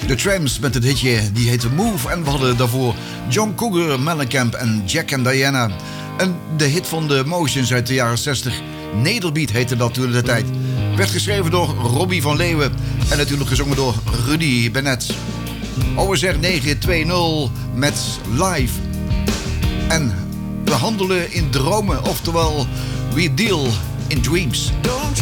De Tramps met het hitje, die heette Move. En we hadden daarvoor John Cougar, Mellencamp en Jack and Diana. En de hit van de Motions uit de jaren 60. Nederbeat heette dat toen de tijd. Werd geschreven door Robbie van Leeuwen. En natuurlijk gezongen door Rudy Bennett. OSR 920 met Live. En we handelen in dromen. Oftewel, we deal in dreams. Don't